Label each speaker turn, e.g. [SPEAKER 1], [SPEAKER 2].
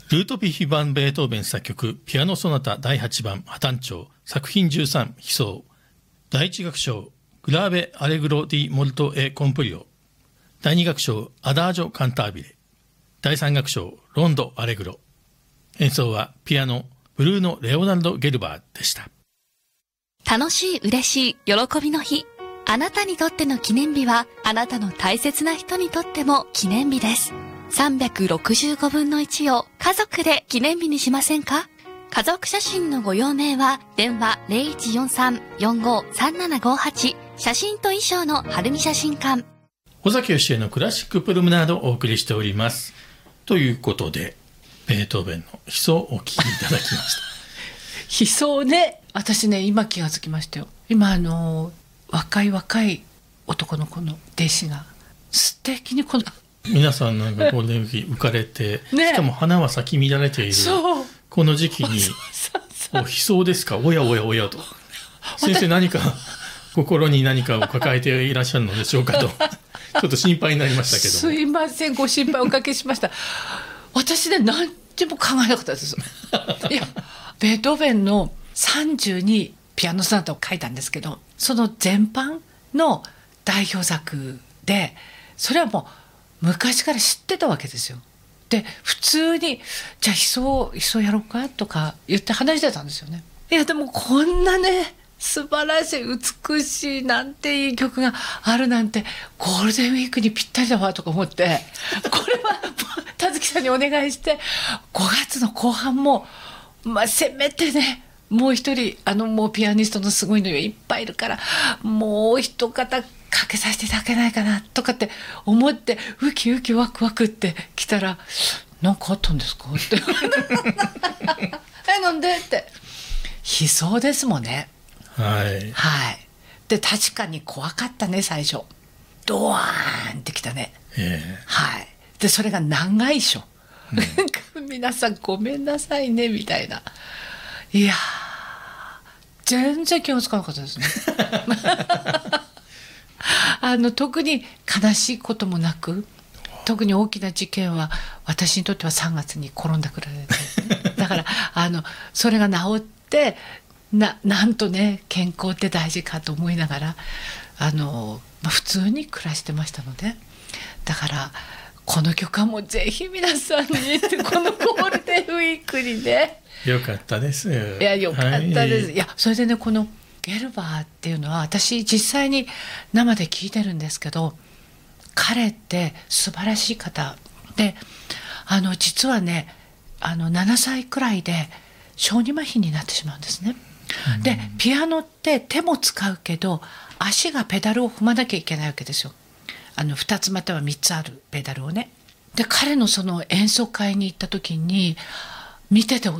[SPEAKER 1] ルートヴィヒ・ヴァン・ベートーベン作曲ピアノソナタ第8番破綻調作品13悲愴第1楽章グラーベ・アレグロ・ディ・モルト・エ・コンプリオ第2楽章アダージョ・カンタービレ第3楽章ロンド・アレグロ演奏はピアノブルーノ・レオナルド・ゲルバーでした。
[SPEAKER 2] 楽しい、嬉しい、喜びの日。あなたにとっての記念日はあなたの大切な人にとっても記念日です。365分の1を家族で記念日にしませんか？家族写真のご用命は電話 0143-453758 写真と衣装の晴海写真館。
[SPEAKER 1] 尾崎義恵のクラシックプロムナードをお送りしております。ということでベートーベンの悲愴をお聴きいただきま
[SPEAKER 3] した悲愴ね、私ね今気がつきましたよ。今若い男の子の弟子が素敵にこの
[SPEAKER 1] 皆さんなんかゴールデンウィーク浮かれて、ね、しかも花は咲き乱れているこの時期に悲愴ですか、おやおやおやと先生何か心に何かを抱えていらっしゃるのでしょうかとちょっと心配になりましたけども。
[SPEAKER 3] すいません、ご心配おかけしました私ね何にも考えなかったですいやベートーベンの32ピアノソナタを書いたんですけど、その全般の代表作でそれはもう昔から知ってたわけですよ。で普通にじゃあ悲愴やろうかとか言って話してたんですよね。いやでもこんなね素晴らしい美しいなんていい曲があるなんてゴールデンウィークにぴったりだわとか思ってこれは田月さんにお願いして5月の後半もせめてねもう一人もうピアニストのすごいのよいっぱいいるからもう一方かけさせていただけないかなとかって思ってウキウキワクワクって来たら何かあったんですかってなんでって悲愴ですもんね。
[SPEAKER 1] はい
[SPEAKER 3] はい。で確かに怖かったね最初ドワーンってきたね、はい。でそれが長いしょ、皆さんごめんなさいねみたいな。いや全然気がつかなかったですね特に悲しいこともなく、特に大きな事件は私にとっては3月に転んだくらいで、だからそれが治ってなんとね健康って大事かと思いながら普通に暮らしてましたので、だからこの曲はもうぜひ皆さんにこのゴールデンウィークにね
[SPEAKER 1] よかったです。
[SPEAKER 3] いやよかったです、いやそれでねこのゲルバーっていうのは私実際に生で聞いてるんですけど、彼って素晴らしい方で実はね7歳くらいで小児麻痺になってしまうんですね。でピアノって手も使うけど足がペダルを踏まなきゃいけないわけですよ。2つまたは3つあるペダルをね。で彼のその演奏会に行った時に見てて驚